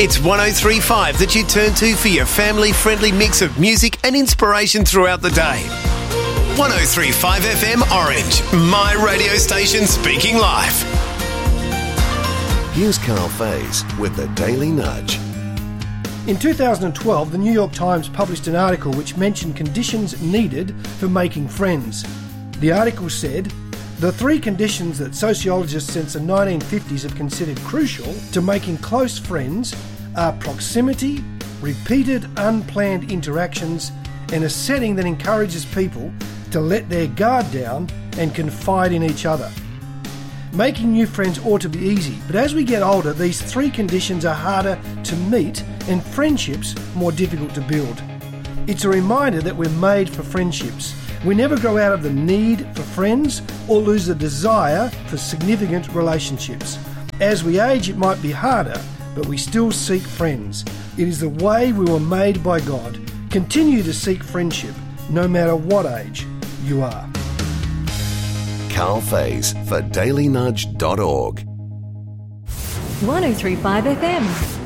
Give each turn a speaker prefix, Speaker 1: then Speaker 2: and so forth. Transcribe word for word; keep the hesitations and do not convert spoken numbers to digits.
Speaker 1: It's one oh three point five that you turn to for your family-friendly mix of music and inspiration throughout the day. one oh three point five F M Orange, my radio station speaking live.
Speaker 2: Here's Carl Faze with the Daily Nudge.
Speaker 3: In two thousand twelve, the New York Times published an article which mentioned conditions needed for making friends. The article said, the three conditions that sociologists since the nineteen fifties have considered crucial to making close friends are proximity, repeated unplanned interactions, and a setting that encourages people to let their guard down and confide in each other. Making new friends ought to be easy, but as we get older, these three conditions are harder to meet and friendships more difficult to build. It's a reminder that we're made for friendships. We never grow out of the need for friends or lose the desire for significant relationships. As we age, it might be harder, but we still seek friends. It is the way we were made by God. Continue to seek friendship, no matter what age you are.
Speaker 2: Carl Faze for daily nudge dot org.
Speaker 4: one oh three point five F M.